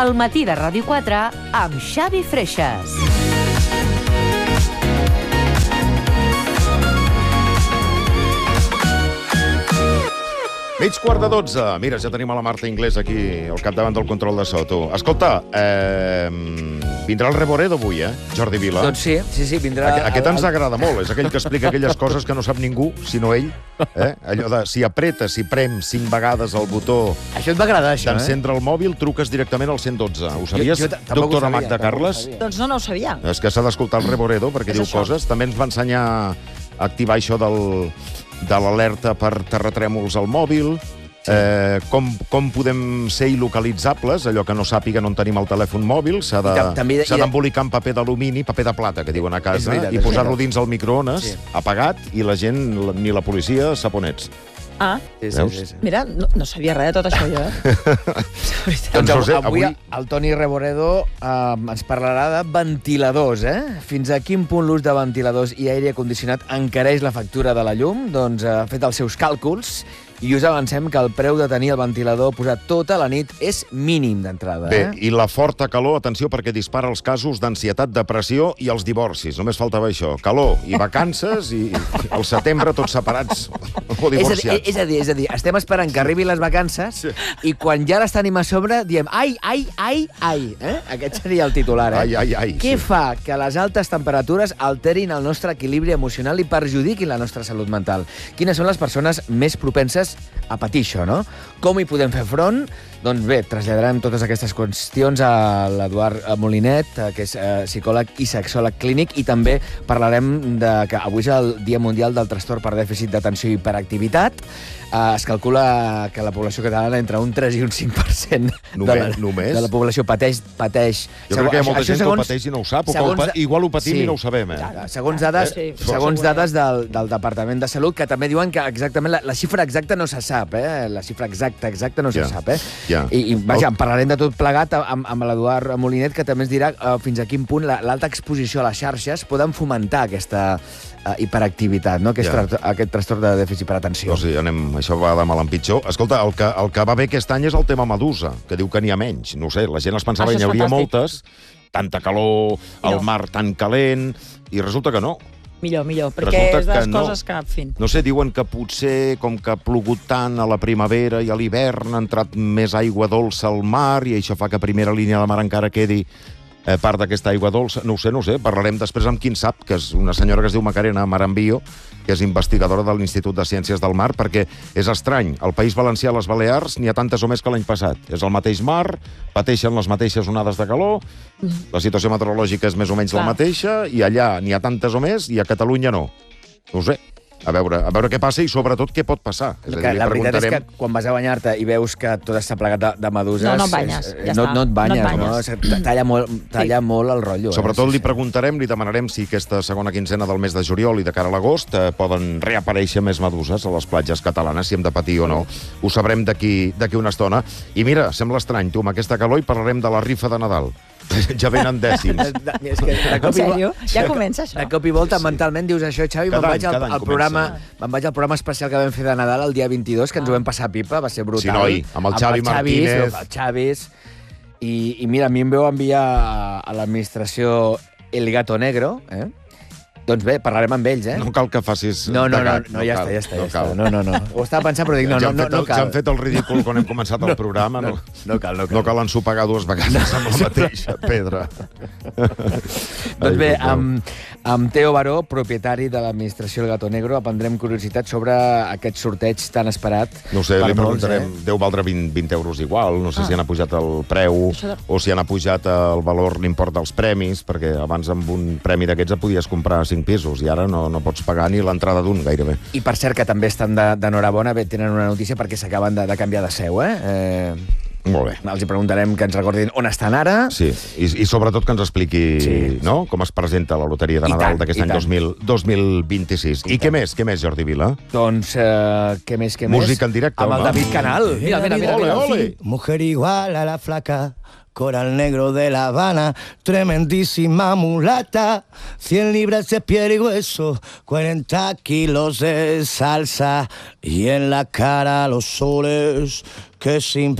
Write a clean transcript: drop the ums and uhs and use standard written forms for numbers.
El matí de Ràdio 4 amb Xavi Freixas. Mig quart de 12. Mira, ja tenim a la Marta Inglés aquí al capdavant del control de so, tu. Escolta, vindrà el Reboredo avui, Jordi Vila? Doncs sí, vindrà... Aquest ens agrada molt. És aquell que explica aquelles coses que no sap ningú, sinó ell. Allò de si apretes, si prem 5 vegades el botó... Això et va agradar, això, d'encendre el mòbil, truques directament al 112. Ho sabies, doctora Magda Carles? Doncs no ho sabia. És que s'ha d'escoltar el Reboredo perquè diu coses. També ens va ensenyar a activar això de l'alerta per terratrèmols al mòbil, com podem ser il·localitzables, allò que no sàpiga on tenim el telèfon mòbil, s'ha d'embolicar en paper d'alumini, paper de plata, que diuen a casa, i posar-lo dins el microones, apagat, i la gent, ni la policia, sap on ets. Ah, sí. Mira, no sabia res de tot això, jo, Doncs avui el Toni Reboredo ens parlarà de ventiladors, Fins a quin punt l'ús de ventiladors i aire condicionat encareix la factura de la llum? Doncs ha fet els seus càlculs i us avancem que el preu de tenir el ventilador posat tota la nit és mínim d'entrada. Bé, i la forta calor, atenció, perquè dispara els casos d'ansietat, depressió i els divorcis. Només faltava això. Calor i vacances i al setembre tots separats o divorciats. És a dir, estem esperant que arribin les vacances i quan ja les tenim a sobre diem ai. Aquest seria el titular, Ai. Què fa que les altes temperatures alterin el nostre equilibri emocional i perjudiquin la nostra salut mental? Quines són les persones més propenses a patir això, no? Com hi podem fer front? Doncs bé, traslladarem totes aquestes qüestions a l'Eduard Molinet, que és psicòleg i sexòleg clínic, i també parlarem que avui és el Dia Mundial del Trastorn per Dèficit d'Atenció i Hiperactivitat. Es calcula que la població catalana entre un 3 i un 5% de la població pateix. Jo crec que hi ha molta gent que ho pateix i no ho sap, o igual ho patim i no ho sabem, Segons dades del Departament de Salut, que també diuen que exactament la xifra exacta no se sap, La xifra exacta no se sap, I vaja, en parlarem de tot plegat amb l'Eduard Molinet, que també ens dirà fins a quin punt l'alta exposició a les xarxes poden fomentar aquesta hiperactivitat, no? Aquest trastorn de dèficit per atenció. O sigui, això va de mal en pitjor. Escolta, el que va bé aquest any és el tema Medusa, que diu que n'hi ha menys. No ho sé, la gent es pensava que n'hi hauria moltes, tanta calor, el mar tan calent, i resulta que no. Millor, perquè és de les coses que, en fi... No sé, diuen que potser, com que ha plogut tant a la primavera i a l'hivern, ha entrat més aigua dolça al mar, i això fa que a primera línia de mar encara quedi part d'aquesta aigua dolça. No ho sé. Parlarem després amb qui en sap, que és una senyora que es diu Macarena Marambio, que és investigadora de l'Institut de Ciències del Mar, perquè és estrany. Al País Valencià, a les Balears, n'hi ha tantes o més que l'any passat. És el mateix mar, pateixen les mateixes onades de calor, la situació meteorològica és més o menys la mateixa, i allà n'hi ha tantes o més, i a Catalunya no. No ho sé. A veure què passa i, sobretot, què pot passar. La veritat és que quan vas a banyar-te i veus que tot està plegat de meduses... No et banyes, ja està. No et banyes, no? Talla molt el rotllo. Sobretot li preguntarem, li demanarem si aquesta segona quinzena del mes de juliol i de cara a l'agost poden reaparèixer més meduses a les platges catalanes, si hem de patir o no. Ho sabrem d'aquí una estona. I mira, sembla estrany, tu, amb aquesta calor, i parlarem de la rifa de Nadal. Ja venen dècims. En sèrio? Ja comença això? De cop i volta, mentalment, dius això, Xavi, me'n vaig al programa especial que vam fer de Nadal el dia 22, que ens ho vam passar pipa, va ser brutal. Sí, noi, amb el Xavi Martínez. El Xavis. I mira, a mi em veu enviar a l'administració El Gato Negro, Doncs bé, parlarem amb ells, No cal que facis... No, ja està. No. Ho estava pensant, però dic, no cal. Ja han fet el ridícul quan hem començat el programa. No cal. No cal ensopegar 2 vegades amb la mateixa pedra. Doncs bé, amb Teo Baró, propietari de l'administració El Gato Negro, aprendrem curiositats sobre aquest sorteig tan esperat. No sé, li preguntarem, deu valdre 20 euros igual, no sé si han apujat el preu o si han apujat el valor, l'import dels premis, perquè abans amb un premi d'aquests podies comprar 5 pisos i ara no pots pagar ni l'entrada d'un, gairebé. I per cert que també estan d'enhorabona, tenen una notícia perquè s'acaben de canviar de seu, Molt bé. Els hi preguntarem que ens recordin on estan ara. Sí, i sobretot que ens expliqui com es presenta la loteria de Nadal d'aquest any 2026. I què més, Jordi Vila? Doncs, què més? Música en directe, amb el David Canal. Mira. Ole. Mujer igual a la flaca, coral negro de La Habana, tremendísima mulata, 100 libras de piel y hueso, 40 kilos de salsa, y en la cara los soles que sin